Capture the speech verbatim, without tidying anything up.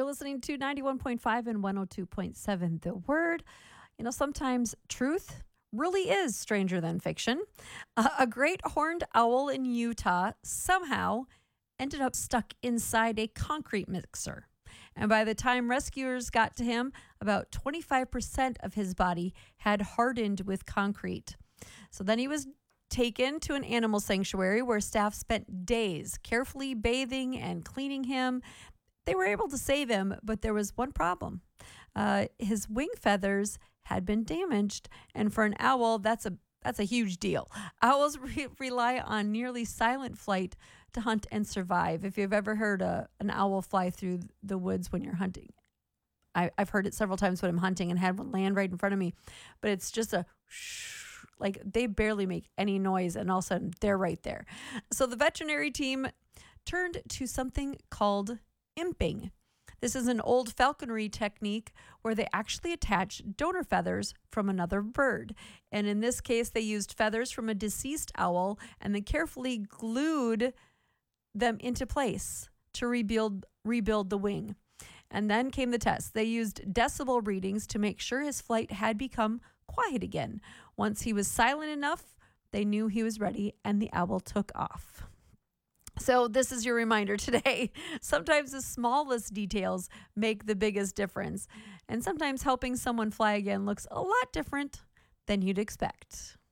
You're listening to ninety-one point five and one oh two point seven The Word. You know, sometimes truth really is stranger than fiction. Uh, a great horned owl in Utah somehow ended up stuck inside a concrete mixer. And by the time rescuers got to him, about twenty-five percent of his body had hardened with concrete. So then he was taken to an animal sanctuary where staff spent days carefully bathing and cleaning him. They were able to save him, but there was one problem. Uh, his wing feathers had been damaged, and for an owl, that's a that's a huge deal. Owls re- rely on nearly silent flight to hunt and survive. If you've ever heard a, an owl fly through the woods when you're hunting, I, I've heard it several times when I'm hunting and had one land right in front of me, but it's just a shh, like they barely make any noise, and all of a sudden they're right there. So the veterinary team turned to something called imping. This is an old falconry technique where they actually attach donor feathers from another bird. And in this case, they used feathers from a deceased owl and they carefully glued them into place to rebuild rebuild the wing. And then came the test. They used decibel readings to make sure his flight had become quiet again. Once he was silent enough, they knew he was ready, and the owl took off. So this is your reminder today. Sometimes the smallest details make the biggest difference. And sometimes helping someone fly again looks a lot different than you'd expect.